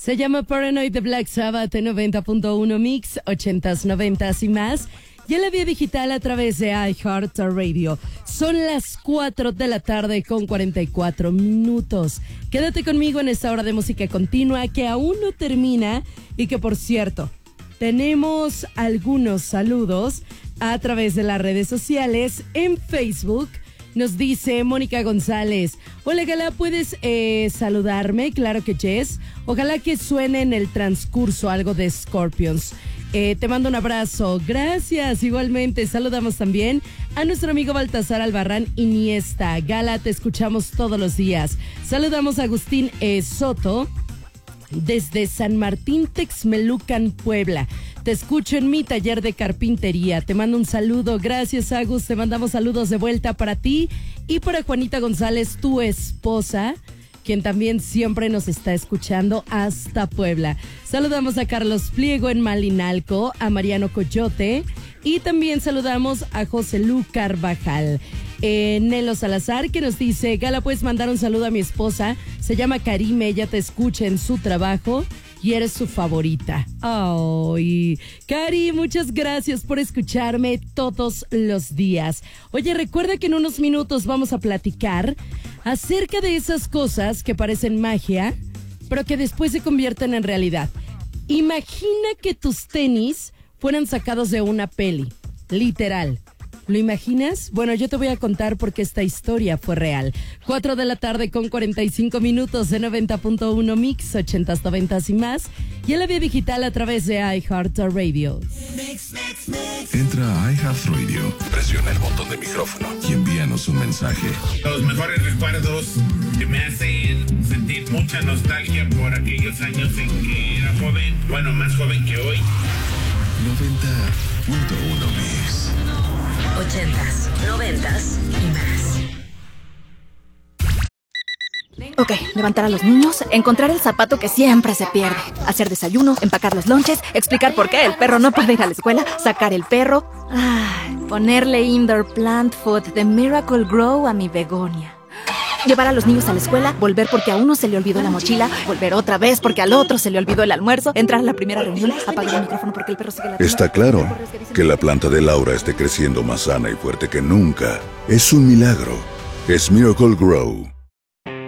Se llama Paranoid de Black Sabbath, 90.1 Mix, 80s, 90s y más. Y en la vía digital a través de iHeartRadio. Son las 4 de la tarde con 44 minutos. Quédate conmigo en esta hora de música continua que aún no termina y que, por cierto, tenemos algunos saludos a través de las redes sociales. En Facebook nos dice Mónica González: hola Gala, ¿puedes saludarme? Claro que yes. Ojalá que suene en el transcurso algo de Scorpions. Te mando un abrazo. Gracias, igualmente. Saludamos también a nuestro amigo Baltasar Albarrán Iniesta. Gala, te escuchamos todos los días. Saludamos a Agustín Soto desde San Martín Texmelucan, Puebla. Te escucho en mi taller de carpintería. Te mando un saludo. Gracias, Agus. Te mandamos saludos de vuelta para ti y para Juanita González, tu esposa, quien también siempre nos está escuchando hasta Puebla. Saludamos a Carlos Pliego en Malinalco, a Mariano Coyote y también saludamos a José Lu Carvajal. Nelo Salazar, que nos dice: Gala, puedes mandar un saludo a mi esposa, se llama Karime, ella te escucha en su trabajo y eres su favorita. Ay, Cari, muchas gracias por escucharme todos los días. Oye, recuerda que en unos minutos vamos a platicar acerca de esas cosas que parecen magia, pero que después se convierten en realidad. Imagina que tus tenis fueran sacados de una peli, literal. ¿Lo imaginas? Bueno, yo te voy a contar porque esta historia fue real. 4 de la tarde con 45 minutos de 90.1 Mix, 80s, 90s y más. Y en la vía digital a través de iHeartRadio. Entra a iHeartRadio, presiona el botón de micrófono y envíanos un mensaje. Los mejores recuerdos que me hacen sentir mucha nostalgia por aquellos años en que era joven. Bueno, más joven que hoy. 90.1 Mix. 80s, 90s y más. Ok, levantar a los niños, encontrar el zapato que siempre se pierde, hacer desayuno, empacar los lonches, explicar por qué el perro no puede ir a la escuela, sacar el perro, ponerle indoor plant food de Miracle Grow a mi begonia. Llevar a los niños a la escuela, volver porque a uno se le olvidó la mochila, volver otra vez porque al otro se le olvidó el almuerzo, entrar a la primera reunión, apagar el micrófono porque el perro sigue la... Está claro que la planta de Laura esté creciendo más sana y fuerte que nunca. Es un milagro. Es Miracle Grow.